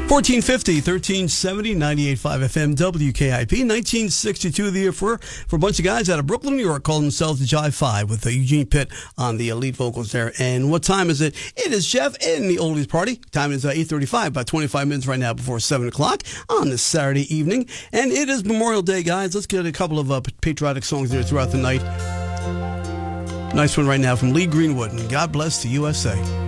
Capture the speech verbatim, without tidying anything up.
fourteen fifty, thirteen seventy, ninety-eight point five F M, W K I P. nineteen sixty-two, the year for, for a bunch of guys out of Brooklyn, New York, called themselves the Jive Five with uh, Eugene Pitt on the lead vocals there. And what time is it? It is Jeff in the Oldies Party. Time is uh, eight thirty-five, about twenty-five minutes right now before seven o'clock on this Saturday evening. And it is Memorial Day, guys. Let's get a couple of uh, patriotic songs there throughout the night. Nice one right now from Lee Greenwood, and God bless the U S A.